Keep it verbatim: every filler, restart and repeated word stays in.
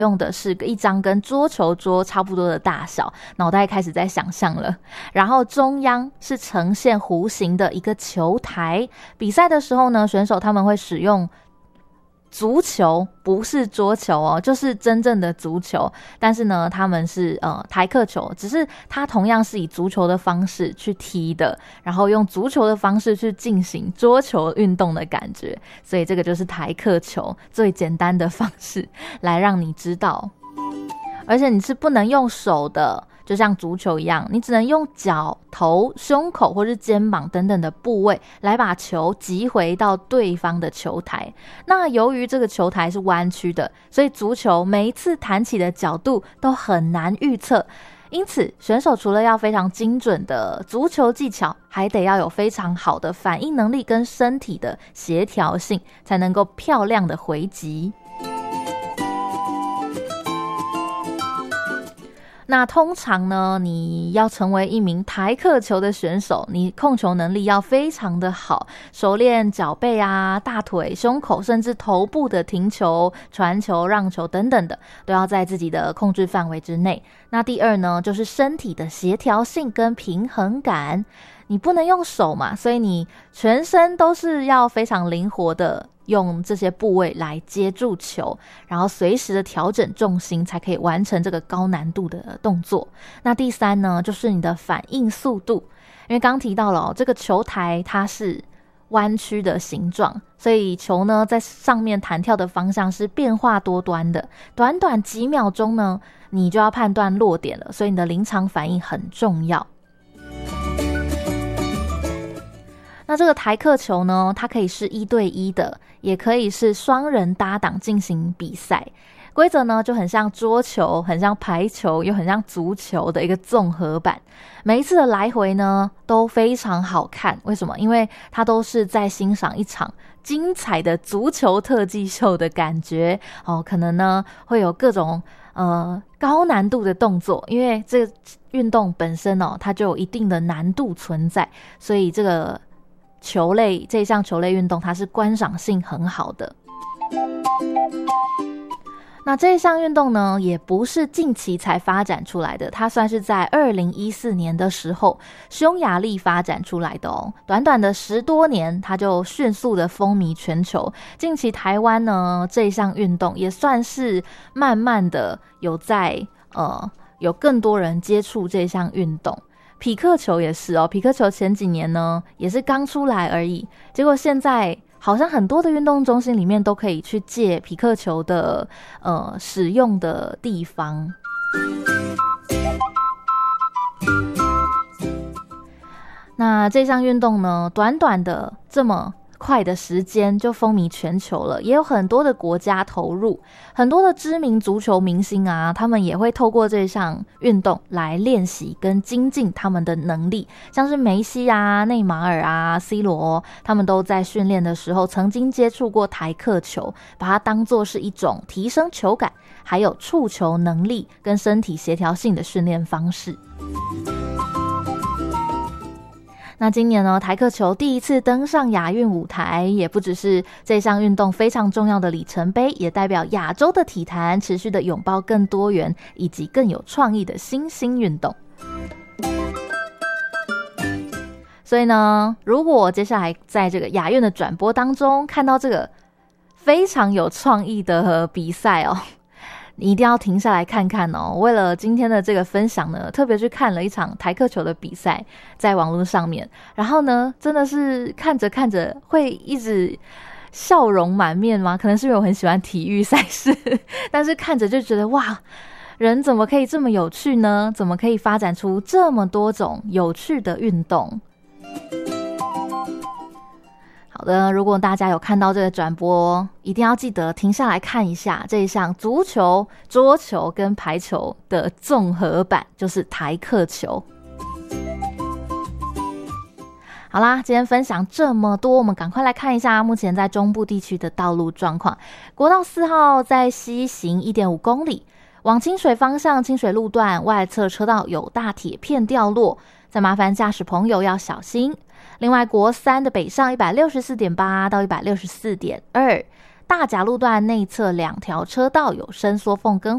用的是一张跟桌球桌差不多的大小，脑袋开始在想象了。然后中央是呈现弧形的一个球台，比赛的时候呢，选手他们会使用足球，不是桌球哦，就是真正的足球，但是呢他们是呃台客球，只是它同样是以足球的方式去踢的，然后用足球的方式去进行桌球运动的感觉，所以这个就是台客球最简单的方式来让你知道。而且你是不能用手的，就像足球一样，你只能用脚、头、胸口或是肩膀等等的部位来把球击回到对方的球台。那由于这个球台是弯曲的，所以足球每一次弹起的角度都很难预测，因此选手除了要非常精准的足球技巧，还得要有非常好的反应能力跟身体的协调性，才能够漂亮的回击。那通常呢，你要成为一名台客球的选手，你控球能力要非常的好，熟练脚背啊、大腿、胸口，甚至头部的停球、传球、让球等等的，都要在自己的控制范围之内。那第二呢，就是身体的协调性跟平衡感，你不能用手嘛，所以你全身都是要非常灵活的用这些部位来接住球，然后随时的调整重心，才可以完成这个高难度的动作。那第三呢，就是你的反应速度，因为刚提到了、哦、这个球台它是弯曲的形状，所以球呢在上面弹跳的方向是变化多端的，短短几秒钟呢，你就要判断落点了，所以你的临场反应很重要。那这个台客球呢，它可以是一对一的，也可以是双人搭档进行比赛。规则呢就很像桌球，很像排球，又很像足球的一个综合版。每一次的来回呢都非常好看，为什么？因为它都是在欣赏一场精彩的足球特技秀的感觉哦。可能呢会有各种呃高难度的动作，因为这个运动本身哦，它就有一定的难度存在，所以这个球类这一项球类运动它是观赏性很好的。那这一项运动呢也不是近期才发展出来的，它算是在二零一四年的时候匈牙利发展出来的哦。短短的十多年它就迅速的风靡全球。近期台湾呢这一项运动也算是慢慢的有在呃有更多人接触这项运动。匹克球也是哦，匹克球前几年呢也是刚出来而已，结果现在好像很多的运动中心里面都可以去借匹克球的呃使用的地方。那这项运动呢，短短的这么快的时间就风靡全球了，也有很多的国家投入，很多的知名足球明星啊，他们也会透过这项运动来练习跟精进他们的能力，像是梅西啊、内马尔啊、C 罗，他们都在训练的时候曾经接触过台客球，把它当作是一种提升球感还有触球能力跟身体协调性的训练方式。那今年呢，台客球第一次登上亚运舞台，也不只是这项运动非常重要的里程碑，也代表亚洲的体坛持续的拥抱更多元以及更有创意的新兴运动。所以呢，如果接下来在这个亚运的转播当中看到这个非常有创意的比赛哦，你一定要停下来看看哦。为了今天的这个分享呢，特别去看了一场台客球的比赛，在网络上面，然后呢真的是看着看着会一直笑容满面吗？可能是因为我很喜欢体育赛事但是看着就觉得哇，人怎么可以这么有趣呢？怎么可以发展出这么多种有趣的运动？好的，如果大家有看到这个转播，一定要记得停下来看一下这一项足球、桌球跟排球的综合版，就是台客球。好啦，今天分享这么多，我们赶快来看一下目前在中部地区的道路状况。国道四号在西行 一点五公里，往清水方向清水路段外侧车道有大铁片掉落，再麻烦驾驶朋友要小心。另外国三的北上 一百六十四点八 到 一百六十四点二， 大甲路段内侧两条车道有伸缩缝跟